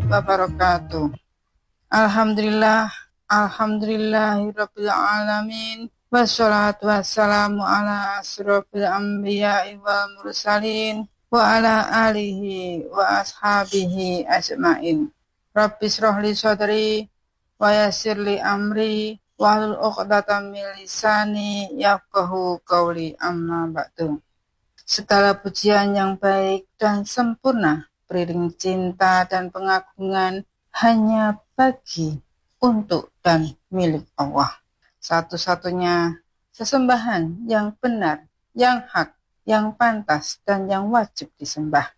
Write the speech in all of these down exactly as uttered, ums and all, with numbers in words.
wabarakatuh. Alhamdulillah, alhamdulillahirabbil alamin. Wassalatu wassalamu ala asrofil anbiya'i wal mursalin wa ala alihi wa ashabihi ajma'in. Rabbi shrahli sadri wa yassirli amri wahlul 'uqdatam min lisani yafqahu qawli, amma ba'du. Segala pujian yang baik dan sempurna, beriring cinta dan pengagungan hanya bagi, untuk, dan milik Allah. Satu-satunya sesembahan yang benar, yang hak, yang pantas, dan yang wajib disembah.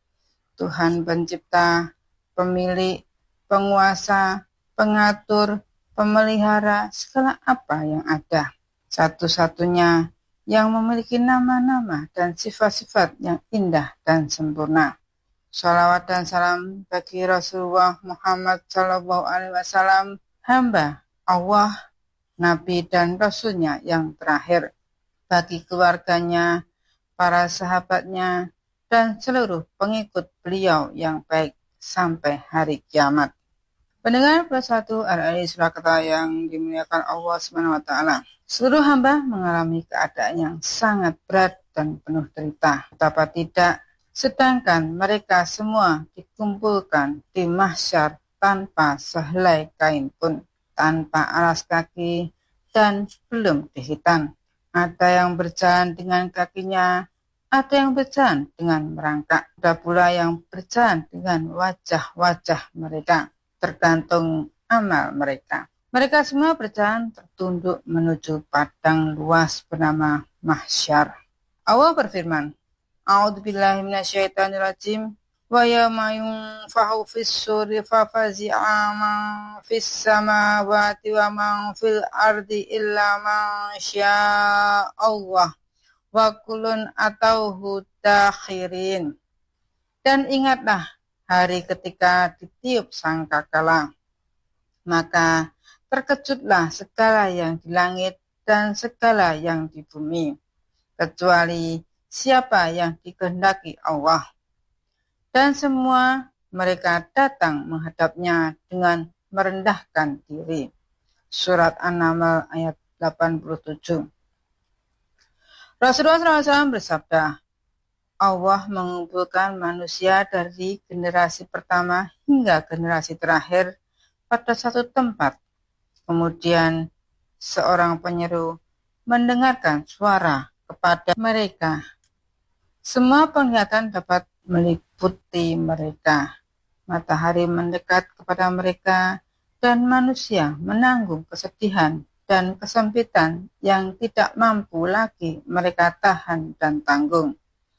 Tuhan pencipta, pemilik, penguasa, pengatur, pemelihara segala apa yang ada. Satu-satunya yang memiliki nama-nama dan sifat-sifat yang indah dan sempurna. Shalawat dan salam bagi Rasulullah Muhammad Sallallahu Alaihi Wasallam, hamba Allah, Nabi dan Rasulnya yang terakhir, bagi keluarganya, para sahabatnya, dan seluruh pengikut beliau yang baik sampai hari kiamat. Pendengar plus satu R R I Surakarta yang dimuliakan Allah Subhanahu Wa Taala. Seluruh hamba mengalami keadaan yang sangat berat dan penuh derita. Betapa tidak, sedangkan mereka semua dikumpulkan di mahsyar tanpa sehelai kain pun, tanpa alas kaki, dan belum dihitan. Ada yang berjalan dengan kakinya, ada yang berjalan dengan merangkak, ada pula yang berjalan dengan wajah-wajah mereka, tergantung amal mereka. Mereka semua berjalan tertunduk menuju padang luas bernama mahsyar. Allah berfirman, A'udzubillahi minasyaitonirrajim. Wa yawma yunfahu fis-suri fafazi'a man fis samawati wa man fil ardi illa man syaa Allah wa kullun atauhu dakhirin. Dan ingatlah hari ketika ditiup sangkakala, maka terkejutlah segala yang di langit dan segala yang di bumi, kecuali siapa yang dikehendaki Allah. Dan semua mereka datang menghadapnya dengan merendahkan diri. Surat An-Naml ayat delapan puluh tujuh. Rasulullah shallallahu alaihi wasallam bersabda, Allah mengumpulkan manusia dari generasi pertama hingga generasi terakhir pada satu tempat. Kemudian seorang penyeru mendengarkan suara kepada mereka. Semua penglihatan dapat meliputi mereka. Matahari mendekat kepada mereka dan manusia menanggung kesedihan dan kesempitan yang tidak mampu lagi mereka tahan dan tanggung.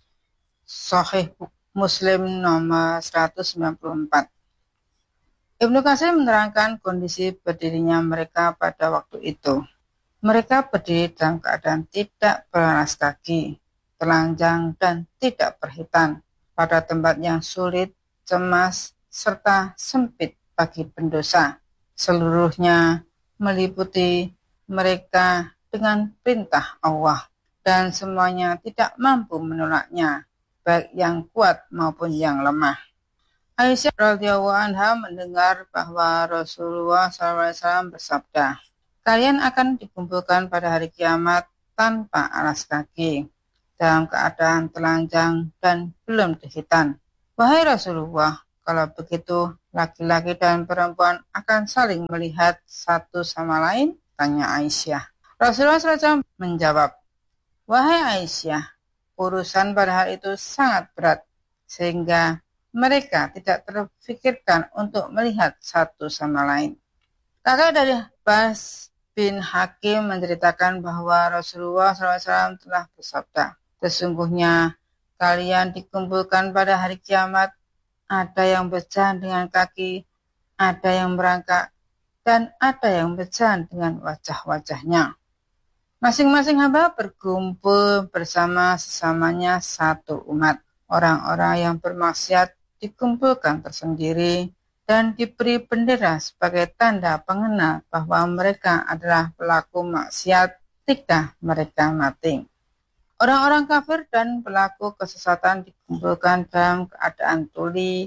Sahih Muslim nomor seratus sembilan puluh empat. Ibnu Katsir menerangkan kondisi berdirinya mereka pada waktu itu. Mereka berdiri dalam keadaan tidak beralas kaki, telanjang dan tidak berhitan, pada tempat yang sulit, cemas, serta sempit bagi pendosa. Seluruhnya meliputi mereka dengan perintah Allah, dan semuanya tidak mampu menolaknya, baik yang kuat maupun yang lemah. Aisyah radhiyallahu anha mendengar bahwa Rasulullah shallallahu alaihi wasallam bersabda, kalian akan dikumpulkan pada hari kiamat tanpa alas kaki, dalam keadaan telanjang dan belum dihitan. Wahai Rasulullah, kalau begitu laki-laki dan perempuan akan saling melihat satu sama lain? Tanya Aisyah. Rasulullah shallallahu alaihi wasallam menjawab, wahai Aisyah, urusan pada hari itu sangat berat, sehingga mereka tidak terfikirkan untuk melihat satu sama lain. Kakak dari Bas bin Hakim menceritakan bahwa Rasulullah shallallahu alaihi wasallam telah bersabda, sesungguhnya kalian dikumpulkan pada hari kiamat, ada yang berjalan dengan kaki, ada yang merangkak, dan ada yang berjalan dengan wajah-wajahnya. Masing-masing hamba berkumpul bersama sesamanya satu umat. Orang-orang yang bermaksiat dikumpulkan tersendiri dan diberi bendera sebagai tanda pengenal bahwa mereka adalah pelaku maksiat ketika mereka mati. Orang-orang kafir dan pelaku kesesatan dikumpulkan dalam keadaan tuli,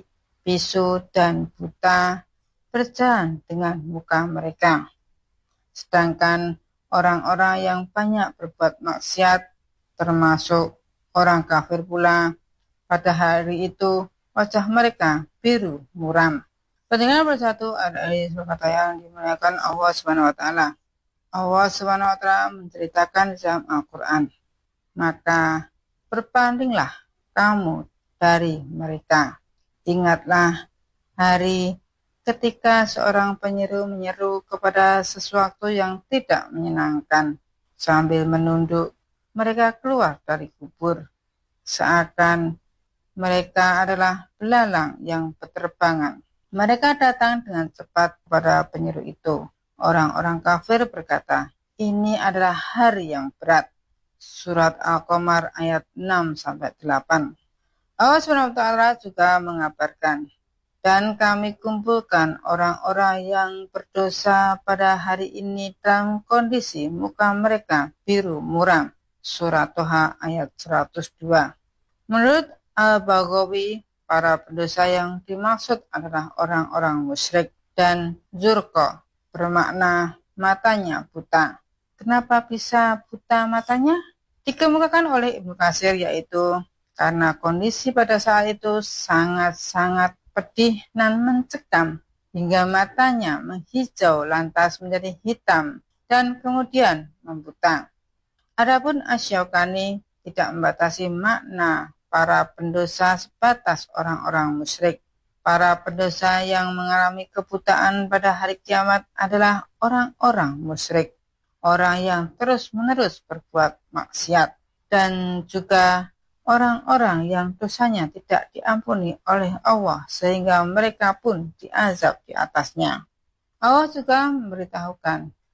bisu dan buta berjalan dengan muka mereka. Sedangkan orang-orang yang banyak berbuat maksiat, termasuk orang kafir pula, pada hari itu wajah mereka biru muram. Pendengar bersatu ada di kata yang dimuliakan Allah Subhanahu wa taala. Allah Subhanahu wa taala menceritakan dalam Al-Qur'an, maka berpalinglah kamu dari mereka. Ingatlah hari ketika seorang penyeru menyeru kepada sesuatu yang tidak menyenangkan, sambil menunduk mereka keluar dari kubur, seakan mereka adalah belalang yang berterbangan. Mereka datang dengan cepat kepada penyeru itu. Orang-orang kafir berkata, ini adalah hari yang berat. Surat Al-Qamar ayat enam sampai delapan. Allah subhanahu wa taala juga mengabarkan, dan kami kumpulkan orang-orang yang berdosa pada hari ini dalam kondisi muka mereka biru muram. Surat Toha ayat seratus dua. Menurut Al-Baghawi, para pendosa yang dimaksud adalah orang-orang musyrik, dan zurqa bermakna matanya buta. Kenapa bisa buta matanya? Dikemukakan oleh Ibnu Katsir, yaitu karena kondisi pada saat itu sangat-sangat pedih dan mencekam, hingga matanya menghijau lantas menjadi hitam dan kemudian membuta. Adapun Asy-Syaukani tidak membatasi makna para pendosa sebatas orang-orang musyrik. Para pendosa yang mengalami kebutaan pada hari kiamat adalah orang-orang musyrik, orang yang terus-menerus berbuat maksiat, dan juga orang-orang yang dosanya tidak diampuni oleh Allah sehingga mereka pun diazab di atasnya. Allah juga memberitahukan